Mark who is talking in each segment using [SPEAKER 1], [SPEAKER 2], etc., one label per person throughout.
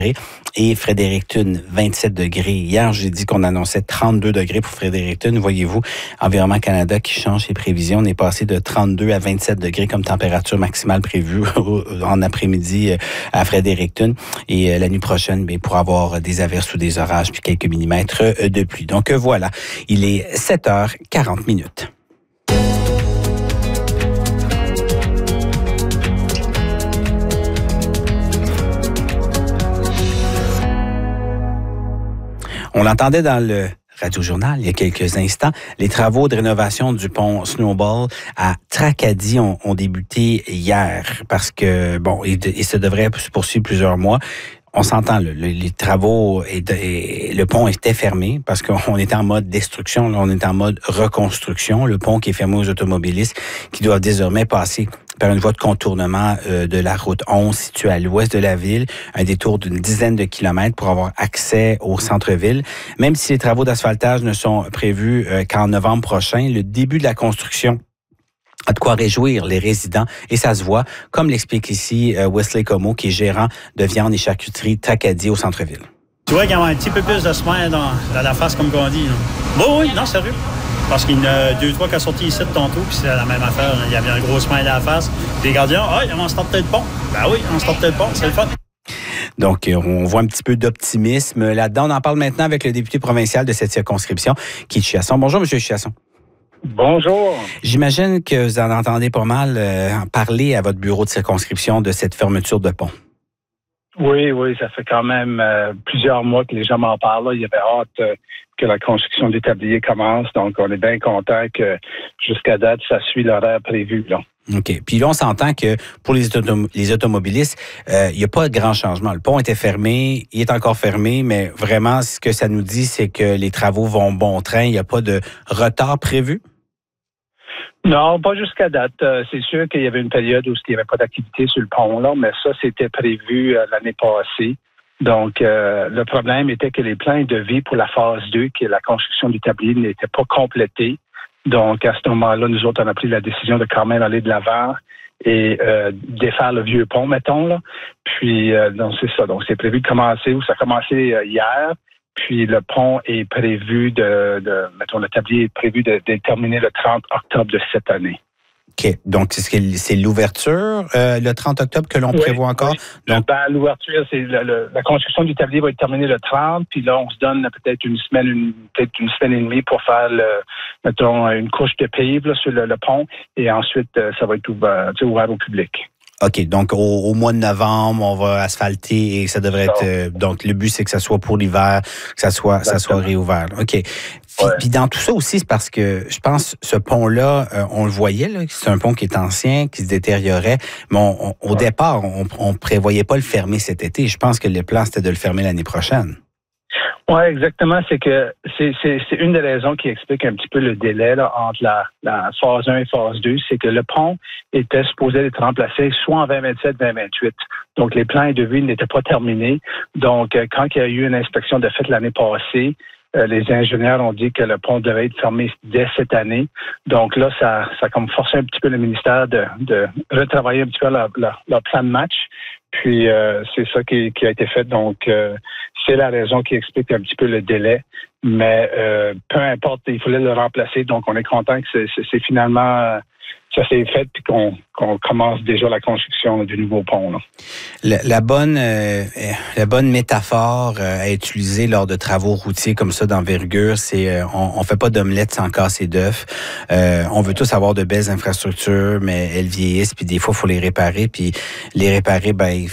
[SPEAKER 1] et Fredericton, 27 degrés. Hier, j'ai dit qu'on annonçait 32 degrés pour Fredericton. Voyez-vous, Environnement Canada qui change ses prévisions. On est passé de 32 à 27 degrés comme température maximale prévue en après-midi à Fredericton. Et la nuit prochaine, bien, pour avoir des averses ou des orages puis quelques millimètres de pluie. Donc voilà, il est 7h40. On l'entendait dans le Radio-Journal il y a quelques instants. Les travaux de rénovation du pont Snowball à Tracadie ont débuté hier parce que, bon, et ça devrait se poursuivre plusieurs mois. On s'entend, les travaux et le pont était fermé parce qu'on était en mode destruction, là, on est en mode reconstruction. Le pont qui est fermé aux automobilistes qui doivent désormais passer par une voie de contournement de la route 11 située à l'ouest de la ville, un détour d'une dizaine de kilomètres pour avoir accès au centre-ville. Même si les travaux d'asphaltage ne sont prévus qu'en novembre prochain, le début de la construction a de quoi réjouir les résidents et ça se voit, comme l'explique ici Wesley Comeau, qui est gérant de viande et charcuterie Tracadie au centre-ville.
[SPEAKER 2] Tu vois qu'il y a un petit peu plus de semence dans la face, comme on dit. Bon, oui, non, sérieux. Parce qu'il y en a 2-3 qui sont sortis ici tantôt, puis c'est la même affaire. Il y avait un gros semence à la face. Les gardiens, on startait le pont. Ben oui, on startait le pont, c'est le fun.
[SPEAKER 1] Donc, on voit un petit peu d'optimisme là-dedans. On en parle maintenant avec le député provincial de cette circonscription, Keith Chiasson. Bonjour, M. Chiasson.
[SPEAKER 3] Bonjour.
[SPEAKER 1] J'imagine que vous en entendez pas mal parler à votre bureau de circonscription de cette fermeture de pont.
[SPEAKER 3] Oui, ça fait quand même plusieurs mois que les gens m'en parlent. Là. Il y avait hâte que la construction du tablier commence. Donc, on est bien content que jusqu'à date, ça suit l'horaire prévu. Là.
[SPEAKER 1] OK. Puis là, on s'entend que pour les automobilistes, il n'y a pas de grand changement. Le pont était fermé, il est encore fermé, mais vraiment, ce que ça nous dit, c'est que les travaux vont bon train. Il n'y a pas de retard prévu?
[SPEAKER 3] Non, pas jusqu'à date. C'est sûr qu'il y avait une période où il n'y avait pas d'activité sur le pont, là, mais ça, c'était prévu l'année passée. Donc, le problème était que les plans de vie pour la phase 2, qui est la construction du tablier, n'étaient pas complétés. Donc, à ce moment-là, nous autres, on a pris la décision de quand même aller de l'avant et défaire le vieux pont, mettons. Là. Puis, donc, c'est ça. Donc, c'est prévu de commencer, ou ça a commencé hier. Puis le pont est prévu mettons, le tablier est prévu de terminer le 30 octobre de cette année.
[SPEAKER 1] OK. Donc, c'est l'ouverture le 30 octobre que l'on prévoit encore?
[SPEAKER 3] Oui. Donc, l'ouverture, c'est la construction du tablier va être terminée le 30, puis là, on se donne peut-être une semaine et demie pour faire, mettons, une couche de pave là, sur le pont, et ensuite, ça va être ouvert au public.
[SPEAKER 1] OK, donc au mois de novembre, on va asphalter et ça devrait être... donc, le but, c'est que ça soit pour l'hiver, que ça soit réouvert. OK. Puis dans tout ça aussi, c'est parce que je pense ce pont-là, on le voyait, là, c'est un pont qui est ancien, qui se détériorait, mais au départ, on prévoyait pas le fermer cet été. Je pense que le plan, c'était de le fermer l'année prochaine.
[SPEAKER 3] Oui, exactement. C'est que c'est une des raisons qui explique un petit peu le délai là, entre la phase 1 et phase 2, c'est que le pont était supposé être remplacé soit en 2027-2028. Donc, les plans de vie n'étaient pas terminés. Donc, quand il y a eu une inspection de fait l'année passée, les ingénieurs ont dit que le pont devait être fermé dès cette année. Donc là, ça a comme forcé un petit peu le ministère de retravailler un petit peu leur plan de match. Puis, c'est ça qui a été fait. Donc, c'est la raison qui explique un petit peu le délai. Mais peu importe, il fallait le remplacer. Donc, on est content que c'est finalement... ça s'est fait puis qu'on commence déjà la construction du nouveau pont. Là.
[SPEAKER 1] La bonne métaphore à utiliser lors de travaux routiers comme ça d'envergure, c'est on fait pas d'omelette sans casser d'œufs. On veut tous avoir de belles infrastructures, mais elles vieillissent puis des fois il faut les réparer. Puis les réparer, ben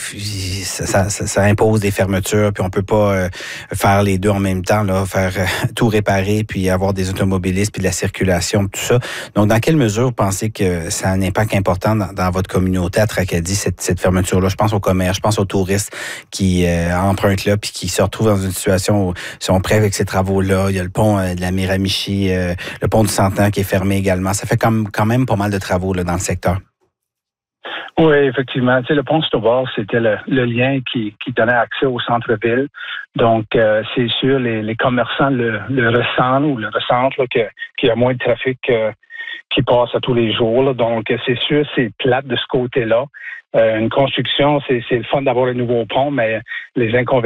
[SPEAKER 1] ça impose des fermetures. Puis on peut pas faire les deux en même temps, là, faire tout réparer puis avoir des automobilistes puis de la circulation, tout ça. Donc dans quelle mesure vous pensez que ça a un impact important dans votre communauté à Tracadie, cette fermeture-là? Je pense au commerce, je pense aux touristes qui empruntent là puis qui se retrouvent dans une situation où ils sont prêts avec ces travaux-là. Il y a le pont de la Miramichi, le pont du Centenaire qui est fermé également. Ça fait quand même pas mal de travaux là, dans le secteur.
[SPEAKER 3] Oui, effectivement. Tu sais, le pont Snowball, c'était le lien qui donnait accès au centre-ville. Donc, c'est sûr, les commerçants le ressentent là, qu'il y a moins de trafic qui passe à tous les jours. Là. Donc, c'est sûr, c'est plate de ce côté-là. Une construction, c'est le fun d'avoir un nouveau pont, mais les inconvénients